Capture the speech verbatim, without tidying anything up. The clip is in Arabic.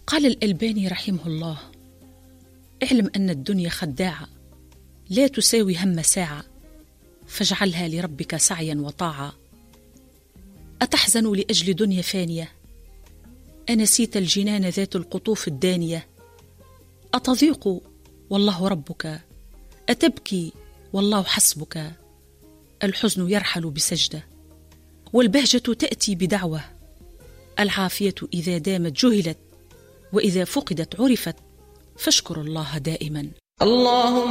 قال الألباني رحمه الله: اعلم أن الدنيا خداعة لا تساوي هم ساعة، فاجعلها لربك سعيا وطاعة. أتحزن لأجل دنيا فانية؟ أنسيت الجنان ذات القطوف الدانية؟ أتضيق والله ربك؟ أتبكي والله حسبك؟ الحزن يرحل بسجدة، والبهجة تأتي بدعوة. العافية إذا دامت جهلت، وإذا فقدت عرفت، فاشكر الله دائما. اللهم